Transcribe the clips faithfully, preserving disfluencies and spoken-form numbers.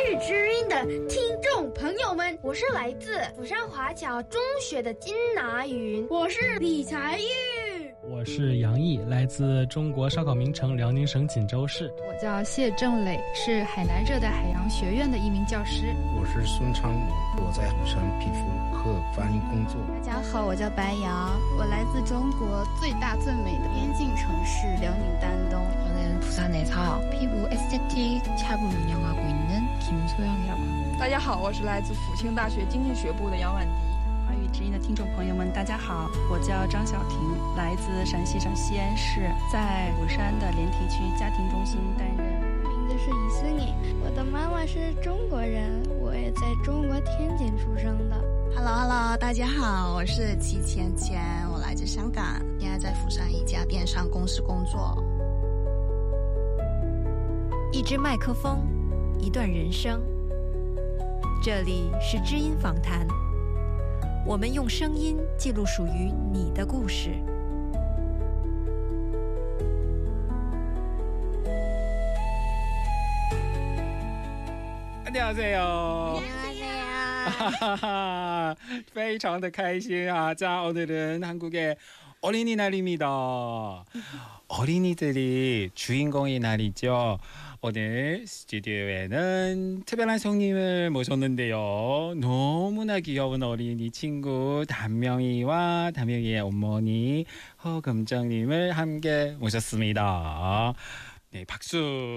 日之音的听众朋友们，我是来自釜山华侨中学的金拿云，我是李才玉， 我是杨毅，来自中国烧烤名城辽宁省锦州市。 我叫谢正磊，是海南热带海洋学院的一名教师。 我是孙昌勇，我在釜山皮肤科翻译工作。 大家好，我叫白瑶，我来自中国最大最美的边境城市辽宁丹东。 저는 부산에서 피부 에스테틱 샵을 운영하고 있는 김소영이라고 합니다. 大家好，我是来自辅庆大学经济学部的杨婉迪。 华语之音的听众朋友们，大家好，我叫张晓婷，来自陕西省西安市，在釜山的莲堤区家庭中心担任。 名字是李思颖，我的妈妈是中国人，我也在中国天津出生的。 Hello Hello， 大家好，我是齐芊芊，我来自香港，现在在釜山一家电商公司工作。 一支麦克风，一段人生。这里是知音访谈，我们用声音记录属于你的故事。 안녕하세요. 안녕하세요. 非常的开心啊！ 자, 오늘은 한국의 어린이날입니다. 어린이들이 주인공의 날이죠. 오늘 스튜디오에는 특별한 손님을 모셨는데요. 너무나 귀여운 어린이 친구 담명이와 담명이의 어머니 허금정님을 함께 모셨습니다. 네, 박수.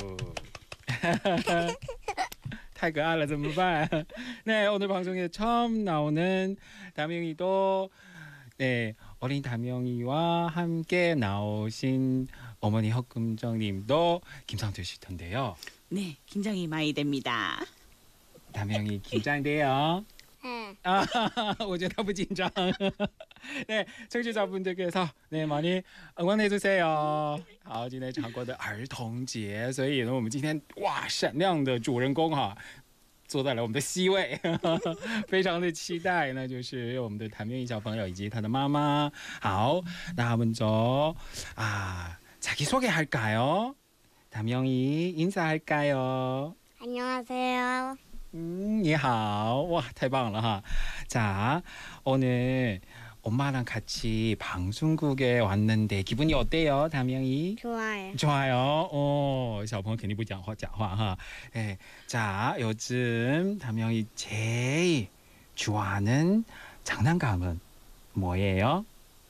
太可爱了怎么办? 네, 오늘 방송에 처음 나오는 담영이도 네, 어린 담영이와 함께 나오신 어머니 허금정님도 긴장되실 텐데요. 네, 긴장이 많이 됩니다. 담영이 긴장돼요? 네. 아, 我觉得不紧张. 네, 청취자분들께서 네, 많이 응원해 주세요. 好，今天韩国的儿童节，所以呢，我们今天哇，闪亮的主人公哈，坐在了我们的C位，非常的期待呢，就是我们的谭明义小朋友以及他的妈妈。好，那먼저 아, 자기 소개할까요? 담영이 인사할까요? 안녕하세요. 음, 你好. 와, 太棒了哈. 자, 오늘 엄마랑 같이 방송국에 왔는데 기분이 어때요, 담영이? 좋아요. 좋아요. 어, 小朋友肯定不讲话讲话哈. 네, 자, 요즘 담영이 제일 좋아하는 장난감은 뭐예요?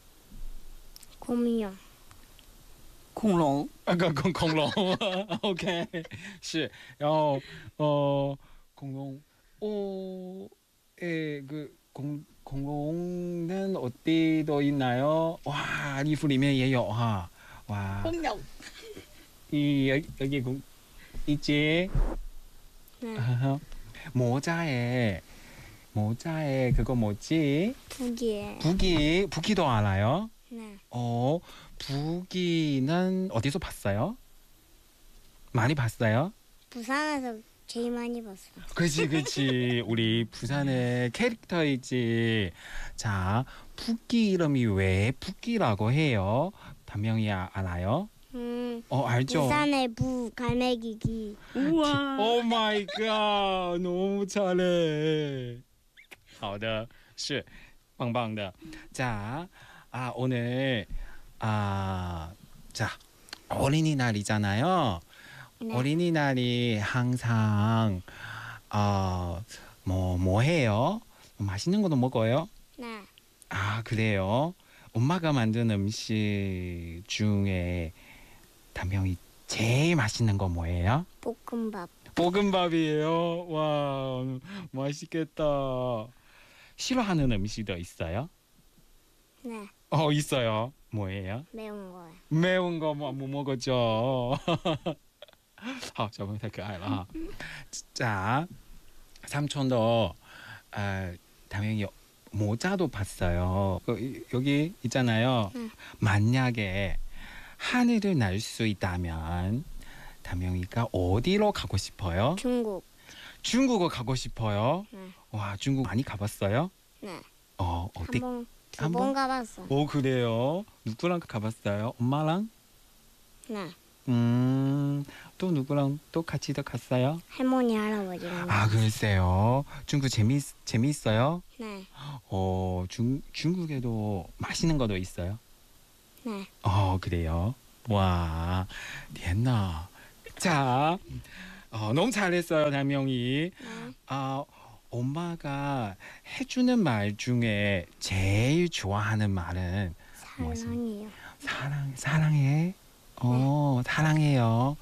곰이요. 恐龙. 아, 恐龙. 오케이. 是. 然后 어, 恐龙. 어, 에, 그 공, 공룡은 어디도 있나요? 와, 리프里面也有哈. 와. 공룡. 이 여기, 여기 공 있지? 네. 모자에 모자에 그거 뭐지? 부기. 부기. 부기도 알아요? 네. 어, 부기는 어디서 봤어요? 많이 봤어요? 부산에서 제일 많이 봤어. 그치 그치. 우리 부산의 캐릭터이지. 자, 푸기 이름이 왜 푸기라고 해요? 담명이 알아요? 음. 어, 알죠? 부산의 부 갈매기기. 우와. 오 마이 갓. 너무 잘해. 好的,是棒棒的. 자, 아, 오늘 아, 자, 어린이날이잖아요. 네. 어린이날이 항상 어, 뭐, 뭐 해요? 맛있는 것도 먹어요? 네. 아, 그래요? 엄마가 만든 음식 중에 담영이 제일 맛있는 거 뭐예요? 볶음밥. 볶음밥이에요? 와, 맛있겠다. 싫어하는 음식도 있어요? 네. 어, 있어요. 뭐예요? 매운 거요. 매운 거 뭐 못 먹었죠. 好，小朋友太可爱了哈。 자, 삼촌도 아, 담영이 모자도 봤어요. 여기 있잖아요. 응. 만약에 하늘을 날 수 있다면 담영이가 어디로 가고 싶어요? 중국. 중국어 가고 싶어요? 네. 와, 중국 많이 가봤어요? 네. 어, 어디? 한 번, 두 번 가봤어. 오, 그래요? 누구랑 가봤어요? 엄마랑? 네. 음, 또 누구랑 또 같이 더 갔어요? 할머니 할아버지랑. 아, 글쎄요. 중국 재미 재미있어요? 네. 어, 중 중국에도 맛있는 것도 있어요? 네. 어, 그래요. 와, 됐나? 자, 어, 너무 잘했어요, 담영이. 네. 아, 엄마가 해주는 말 중에 제일 좋아하는 말은 사랑해요. 사랑, 사랑해. 어, 사랑해요.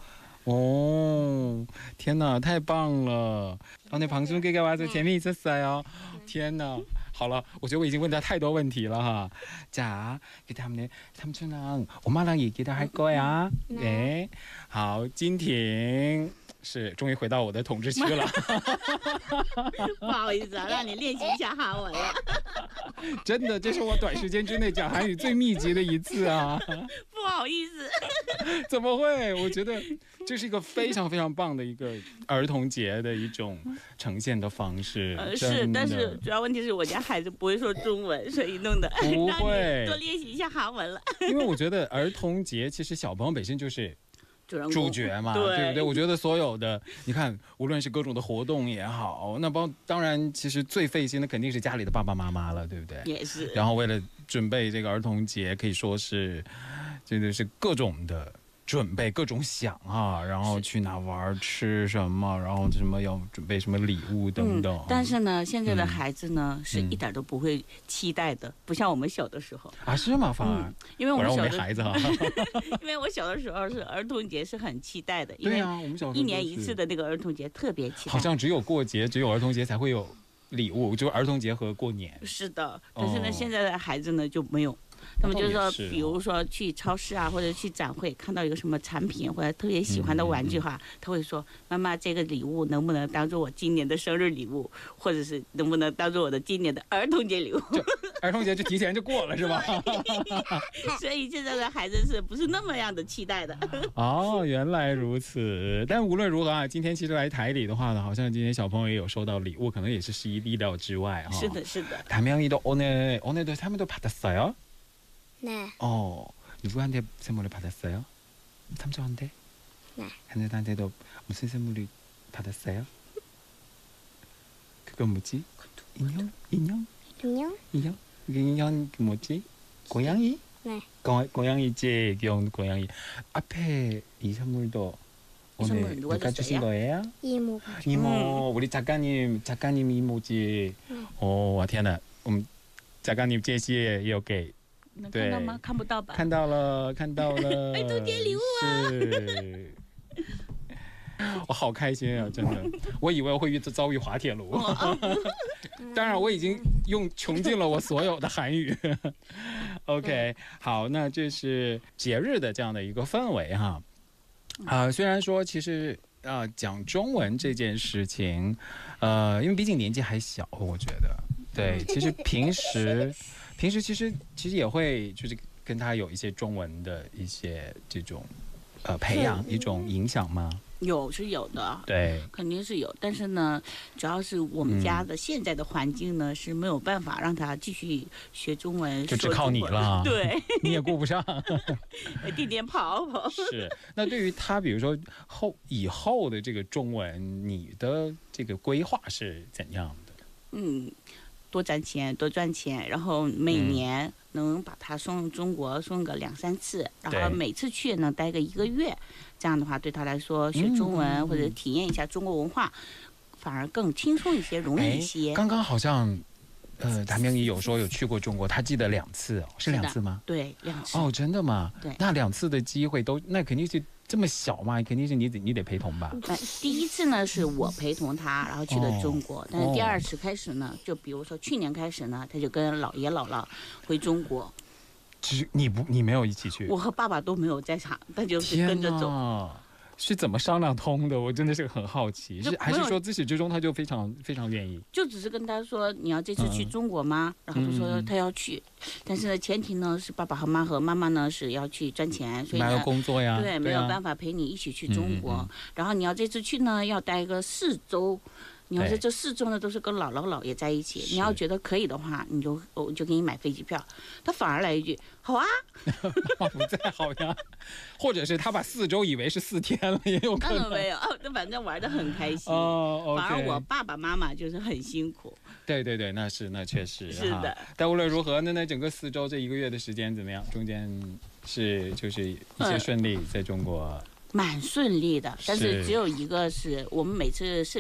오, 天哪，太棒了！ 오늘 방송국에 와서 재미있었어요. 天哪，好了，我觉得我已经问他太多问题了哈。 자, 그다음에 삼촌랑 엄마랑 얘기를 할 거야. 네. 好，金婷是终于回到我的统治区了。 不好意思啊，让你练习一下韩文了。 真的，这是我短时间之内讲韩语最密集的一次啊。 不好意思。 怎么会？我觉得这是一个非常非常棒的一个儿童节的一种呈现的方式。 呃，是，但是主要问题是我家孩子不会说中文，所以弄得不会多练习一下韩文了。 因为我觉得儿童节其实小朋友本身就是主角嘛， 对对不对？我觉得所有的，你看，无论是各种的活动也好，那包当然，其实最费心的肯定是家里的爸爸妈妈了，对不对？ 也是。 然后为了准备这个儿童节，可以说是，真的是各种的准备，各种想啊，然后去哪玩，吃什么，然后什么要准备什么礼物等等。 嗯、但是呢，现在的孩子呢、嗯、是一点都不会期待的，不像我们小的时候啊，是吗？反而、 嗯，因为我们小的我没孩子哈， 因为我小的时候是儿童节是很期待的，因为啊，我们小时候一年一次的那个儿童节特别期待， 好像只有过节，只有儿童节才会有礼物，就儿童节和过年。 是的，但是呢，哦、现在的孩子呢就没有。他们就是说，比如说去超市啊，或者去展会，看到一个什么产品或者特别喜欢的玩具哈，嗯、他会说：“妈妈，这个礼物能不能当做我今年的生日礼物，或者是能不能当做我的今年的儿童节礼物？” 儿童节就提前就过了是吧？ 所以现在的孩子是不是那么样的期待的？ 哦，原来如此。但无论如何啊，今天其实来台里的话呢，好像今天小朋友也有收到礼物，可能也是意料之外哈。 是的，是的。 담영이도 오늘 오늘도 선물도 받았어요? 네. 어, 누구한테 선물을 받았어요? 삼촌한테? 네. 하늘한테도 무슨 선물을 받았어요? 그건 뭐지? 인형? 인형? 인형? 인형? 그 인형 그 뭐지? 고양이? 네. 고, 고양이지, 귀여운 고양이. 앞에 이 선물도 이 오늘 선물 누가, 누가 주신 거예요? 이모. 이모, 음. 우리 작가님, 작가님 이모지. 네. 어, 와, 天哪, 음, 작가님 제시에也给能看到吗？看不到吧？ 看到了，看到了。 儿童节礼物啊！ 是，我好开心啊！真的，我以为我会遇遭遇滑铁卢。当然，我已经用穷尽了我所有的韩语。OK， 好，那这是节日的这样的一个氛围哈。啊、呃，虽然说其实啊、呃、讲中文这件事情，呃，因为毕竟年纪还小，我觉得对，其实平时。平时其实其实也会就是跟他有一些中文的一些这种呃培养一种影响吗？ 有是有的， 对， 肯定是有。但是呢，主要是我们家的现在的环境呢、嗯、是没有办法让他继续学中文， 就只靠你了。 对， 你也顾不上， 天天跑跑。 是。那对于他，比如说后以后的这个中文，你的这个规划是怎样的？ 嗯。多赚钱，多赚钱，然后每年能把他送中国送个两三次，然后每次去能待个一个月，这样的话对他来说学中文、嗯、或者体验一下中国文化，反而更轻松一些，容易一些。 刚刚好像，呃，谭明仪有说有去过中国，他记得两次哦，是两次吗？ 对，两次。 哦，真的吗？ 对， 那两次的机会都那肯定是。这么小嘛，肯定是你得你得陪同吧。 第一次呢是我陪同他，然后去了中国。哦、但是第二次开始呢，就比如说去年开始呢，他就跟姥爷姥姥回中国。 其实你不，你没有一起去。 我和爸爸都没有在场，他就是跟着走。 是怎么商量通的？我真的是很好奇，是还是说自始至终他就非常非常愿意？ 就只是跟他说你要这次去中国吗？嗯、然后他说他要去，嗯、但是呢前提呢是爸爸和妈和妈妈呢是要去赚钱，所以呢工作呀， 对，没有办法陪你一起去中国。嗯嗯、然后你要这次去呢要待个四周。 你要是这四周呢都是跟姥姥姥爷在一起，你要觉得可以的话，你就我就给你买飞机票。他反而来一句好啊， 妈不在好呀，或者是他把四周以为是四天了，也有可能。 那没有哦，那反正玩得很开心。 哦、okay 反而我爸爸妈妈就是很辛苦。 对对对，那是那确实是的。 但无论如何，那那整个四周这一个月的时间怎么样？中间是就是一切顺利，在中国。 蛮顺利的，但是只有一个是我们每次视